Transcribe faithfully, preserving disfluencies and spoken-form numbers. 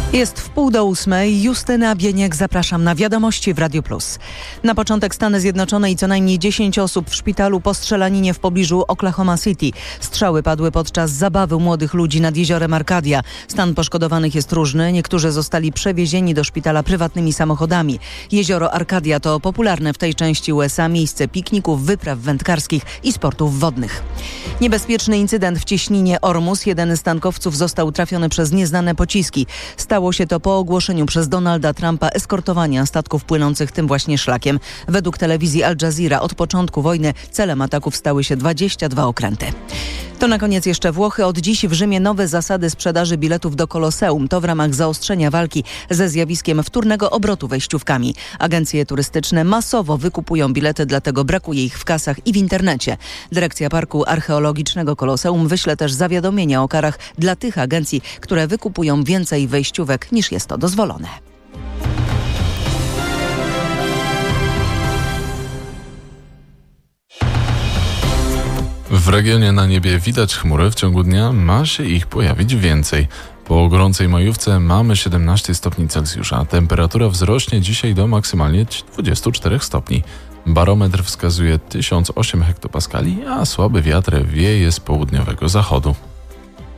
Jest w pół do ósmej. Justyna Bieniek, zapraszam na Wiadomości w Radio Plus. Na początek Stany Zjednoczone i co najmniej dziesięć osób w szpitalu po strzelaninie w pobliżu Oklahoma City. Strzały padły podczas zabawy młodych ludzi nad jeziorem Arcadia. Stan poszkodowanych jest różny. Niektórzy zostali przewiezieni do szpitala prywatnymi samochodami. Jezioro Arcadia to popularne w tej części U S A miejsce pikników, wypraw wędkarskich i sportów wodnych. Niebezpieczny incydent w cieśninie Ormus. Jeden z tankowców został trafiony przez nieznane pociski. Stało się to po ogłoszeniu przez Donalda Trumpa eskortowania statków płynących tym właśnie szlakiem. Według telewizji Al Jazeera od początku wojny celem ataków stały się dwadzieścia dwa okręty. To na koniec jeszcze Włochy. Od dziś w Rzymie nowe zasady sprzedaży biletów do Koloseum. To w ramach zaostrzenia walki ze zjawiskiem wtórnego obrotu wejściówkami. Agencje turystyczne masowo wykupują bilety, dlatego brakuje ich w kasach i w internecie. Dyrekcja Parku Archeologicznego Koloseum wyśle też zawiadomienia o karach dla tych agencji, które wykupują więcej wejściówek niż jest to dozwolone. W regionie na niebie widać chmury, w ciągu dnia ma się ich pojawić więcej. Po gorącej majówce mamy siedemnaście stopni Celsjusza. Temperatura wzrośnie dzisiaj do maksymalnie dwudziestu czterech stopni. Barometr wskazuje tysiąc osiem hektopaskali, a słaby wiatr wieje z południowego zachodu.